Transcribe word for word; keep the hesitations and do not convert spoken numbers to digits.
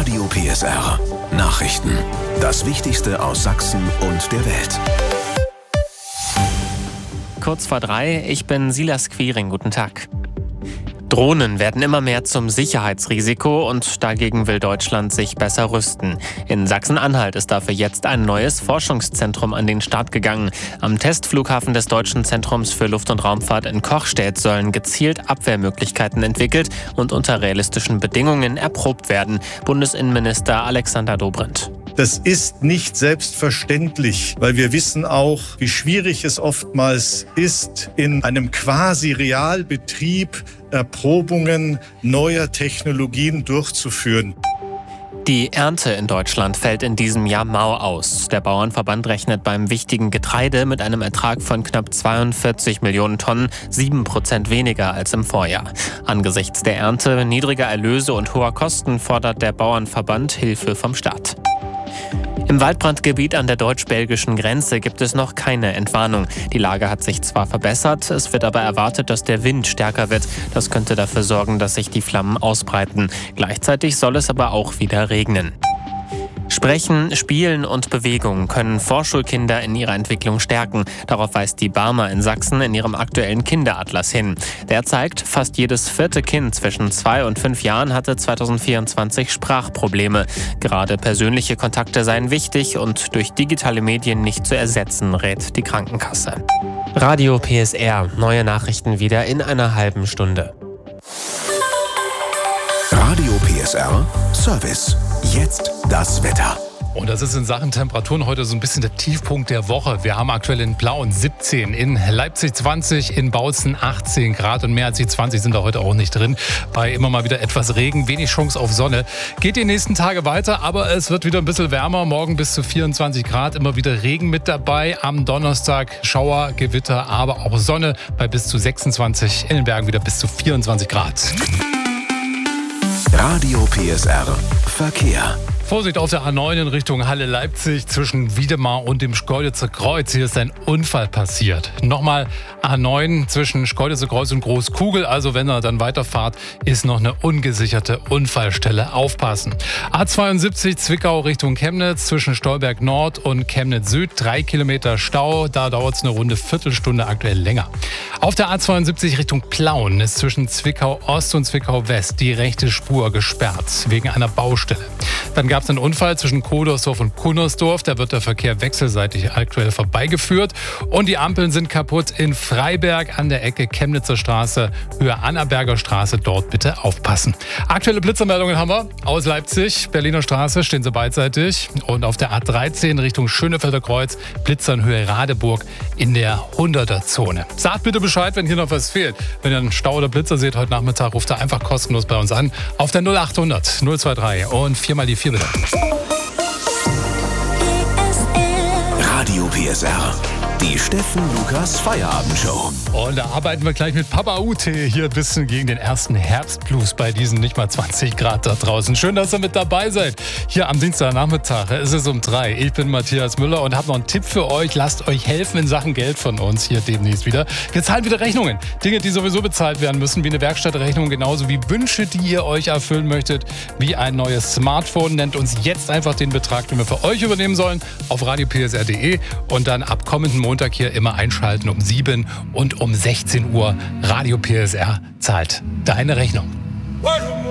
Radio P S R. Nachrichten. Das Wichtigste aus Sachsen und der Welt. Kurz vor drei, ich bin Silas Quiring. Guten Tag. Drohnen werden immer mehr zum Sicherheitsrisiko und dagegen will Deutschland sich besser rüsten. In Sachsen-Anhalt ist dafür jetzt ein neues Forschungszentrum an den Start gegangen. Am Testflughafen des Deutschen Zentrums für Luft- und Raumfahrt in Kochstedt sollen gezielt Abwehrmöglichkeiten entwickelt und unter realistischen Bedingungen erprobt werden. Bundesinnenminister Alexander Dobrindt. Das ist nicht selbstverständlich, weil wir wissen auch, wie schwierig es oftmals ist, in einem quasi Realbetrieb Erprobungen neuer Technologien durchzuführen. Die Ernte in Deutschland fällt in diesem Jahr mau aus. Der Bauernverband rechnet beim wichtigen Getreide mit einem Ertrag von knapp zweiundvierzig Millionen Tonnen, sieben Prozent weniger als im Vorjahr. Angesichts der Ernte, niedriger Erlöse und hoher Kosten fordert der Bauernverband Hilfe vom Staat. Im Waldbrandgebiet an der deutsch-belgischen Grenze gibt es noch keine Entwarnung. Die Lage hat sich zwar verbessert, es wird aber erwartet, dass der Wind stärker wird. Das könnte dafür sorgen, dass sich die Flammen ausbreiten. Gleichzeitig soll es aber auch wieder regnen. Sprechen, Spielen und Bewegung können Vorschulkinder in ihrer Entwicklung stärken. Darauf weist die Barmer in Sachsen in ihrem aktuellen Kinderatlas hin. Der zeigt, fast jedes vierte Kind zwischen zwei und fünf Jahren hatte zweitausendvierundzwanzig Sprachprobleme. Gerade persönliche Kontakte seien wichtig und durch digitale Medien nicht zu ersetzen, rät die Krankenkasse. Radio P S R. Neue Nachrichten wieder in einer halben Stunde. Radio P S R Service. Jetzt das Wetter. Und das ist in Sachen Temperaturen heute so ein bisschen der Tiefpunkt der Woche. Wir haben aktuell in Plauen siebzehn, in Leipzig zwanzig, in Bautzen achtzehn Grad und mehr als die zwanzig sind da heute auch nicht drin. Bei immer mal wieder etwas Regen, wenig Chance auf Sonne. Geht die nächsten Tage weiter, aber es wird wieder ein bisschen wärmer. Morgen bis zu vierundzwanzig Grad, immer wieder Regen mit dabei. Am Donnerstag Schauer, Gewitter, aber auch Sonne bei bis zu sechsundzwanzig. In den Bergen wieder bis zu vierundzwanzig Grad. Radio P S R Verkehr. Vorsicht auf der A neun in Richtung Halle-Leipzig zwischen Wiedemar und dem Schkeuditzer Kreuz. Hier ist ein Unfall passiert. Nochmal A neun zwischen Schkeuditzer Kreuz und Großkugel. Also wenn ihr dann weiterfahrt, ist noch eine ungesicherte Unfallstelle. Aufpassen. A zweiundsiebzig Zwickau Richtung Chemnitz zwischen Stolberg Nord und Chemnitz Süd. Drei Kilometer Stau. Da dauert es eine runde Viertelstunde, aktuell länger. Auf der A zweiundsiebzig Richtung Plauen ist zwischen Zwickau Ost und Zwickau West die rechte Spur gesperrt wegen einer Baustelle. Dann gab es einen Unfall zwischen Kodersdorf und Kunnersdorf. Da wird der Verkehr wechselseitig aktuell vorbeigeführt. Und die Ampeln sind kaputt in Freiberg an der Ecke Chemnitzer Straße, Höhe Annaberger Straße. Dort bitte aufpassen. Aktuelle Blitzermeldungen haben wir aus Leipzig. Berliner Straße stehen sie beidseitig. Und auf der A dreizehn Richtung Schönefelder Kreuz, Blitzer in Höhe Radeburg in der hunderter-Zone. Sagt bitte Bescheid, wenn hier noch was fehlt. Wenn ihr einen Stau oder Blitzer seht heute Nachmittag, ruft da einfach kostenlos bei uns an. Auf der null achthundert null zweiundzwanzig und viermal die vier bitte. Radio P S R. Die Steffen Lukas Feierabendshow. Und da arbeiten wir gleich mit Papa Ute hier ein bisschen gegen den ersten Herbstblues bei diesen nicht mal zwanzig Grad da draußen. Schön, dass ihr mit dabei seid. Hier am Dienstagnachmittag. Es ist um drei. Ich bin Matthias Müller und habe noch einen Tipp für euch. Lasst euch helfen in Sachen Geld von uns hier demnächst wieder. Wir zahlen wieder Rechnungen. Dinge, die sowieso bezahlt werden müssen, wie eine Werkstattrechnung, genauso wie Wünsche, die ihr euch erfüllen möchtet, wie ein neues Smartphone. Nennt uns jetzt einfach den Betrag, den wir für euch übernehmen sollen, auf radio p s r punkt d e und dann ab kommenden Montag hier immer einschalten um sieben und um sechzehn Uhr. Radio P S R zahlt deine Rechnung.